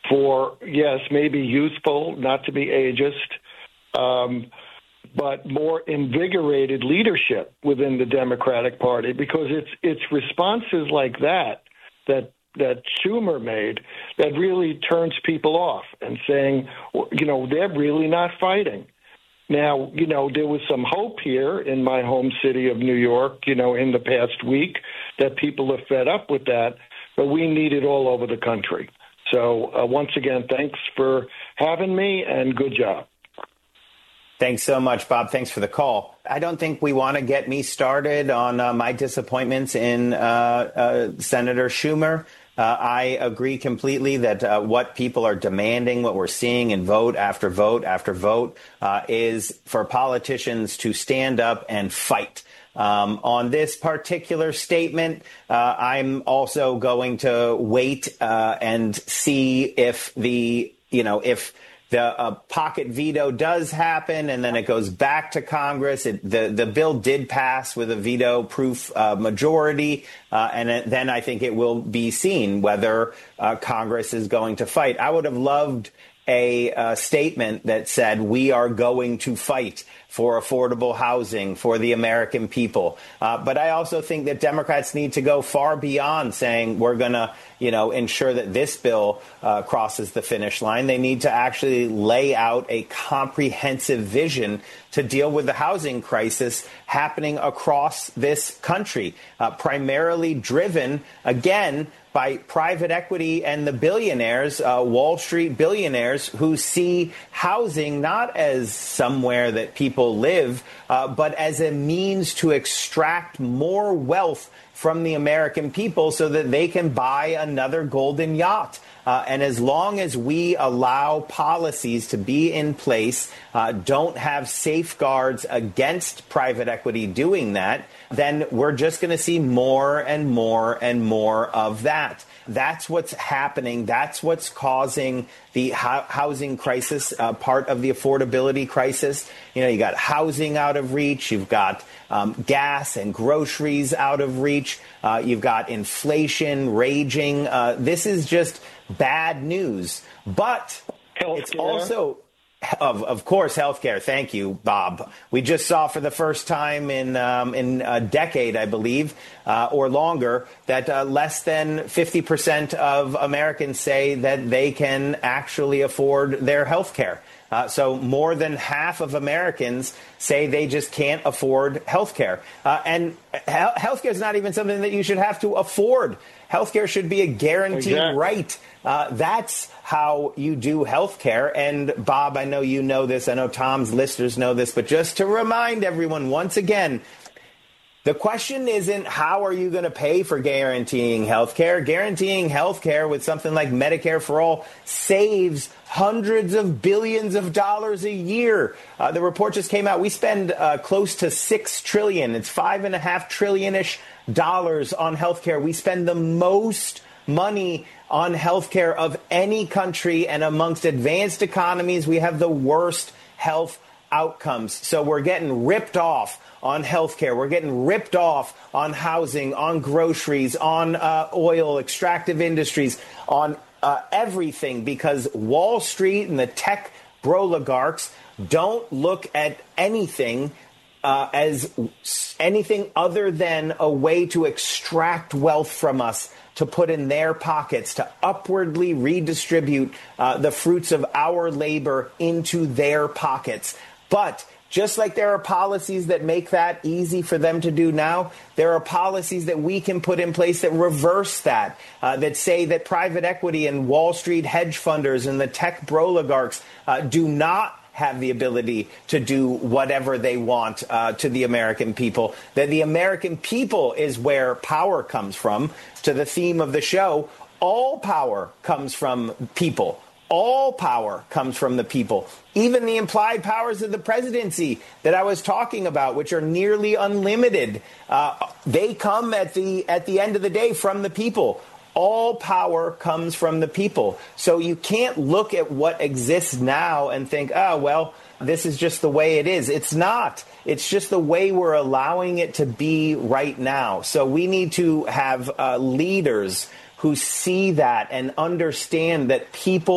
for, yes, maybe youthful, not to be ageist, but more invigorated leadership within the Democratic Party, because it's responses like that Schumer made that really turns people off and saying, they're really not fighting. Now, there was some hope here in my home city of New York, in the past week, that people are fed up with that, but we need it all over the country. So once again, thanks for having me and good job. Thanks so much, Bob. Thanks for the call. I don't think we want to get me started on my disappointments in Senator Schumer. I agree completely that what people are demanding, what we're seeing in vote after vote after vote, is for politicians to stand up and fight. On this particular statement, I'm also going to wait and see if the pocket veto does happen and then it goes back to Congress. The bill did pass with a veto-proof majority, and then I think it will be seen whether Congress is going to fight. I would have loved a statement that said, we are going to fight for affordable housing for the American people. But I also think that Democrats need to go far beyond saying we're going to, ensure that this bill crosses the finish line. They need to actually lay out a comprehensive vision to deal with the housing crisis happening across this country, primarily driven, again, by private equity and the billionaires, Wall Street billionaires, who see housing not as somewhere that people live, but as a means to extract more wealth from the American people so that they can buy another golden yacht. And as long as we allow policies to be in place, don't have safeguards against private equity doing that, then we're just going to see more and more and more of that. That's what's happening. That's what's causing the housing crisis, part of the affordability crisis. You got housing out of reach. You've got gas and groceries out of reach. You've got inflation raging. This is just bad news. But it's also... Of course, healthcare. Thank you, Bob. We just saw for the first time in a decade, I believe, or longer, that less than 50% of Americans say that they can actually afford their healthcare. So more than half of Americans say they just can't afford healthcare. And healthcare is not even something that you should have to afford. Healthcare should be a guaranteed right. That's how you do healthcare. And Bob, I know you know this. I know Tom's listeners know this. But just to remind everyone once again, the question isn't how are you going to pay for guaranteeing healthcare. Guaranteeing healthcare with something like Medicare for All saves hundreds of billions of dollars a year. The report just came out. We spend close to $6 trillion. It's $5.5 trillion-ish dollars on healthcare. We spend the most money on healthcare of any country, and amongst advanced economies, we have the worst health outcomes. So we're getting ripped off on healthcare. We're getting ripped off on housing, on groceries, on oil, extractive industries, on everything, because Wall Street and the tech broligarchs don't look at anything as anything other than a way to extract wealth from us, to put in their pockets, to upwardly redistribute the fruits of our labor into their pockets. But just like there are policies that make that easy for them to do now, there are policies that we can put in place that reverse that, that say that private equity and Wall Street hedge funders and the tech broligarchs do not have the ability to do whatever they want to the American people, that the American people is where power comes from. To the theme of the show, all power comes from people. All power comes from the people. Even the implied powers of the presidency that I was talking about, which are nearly unlimited, they come at the end of the day from the people. All power comes from the people. So you can't look at what exists now and think, oh, well, this is just the way it is. It's not. It's just the way we're allowing it to be right now. So we need to have leaders who see that and understand that people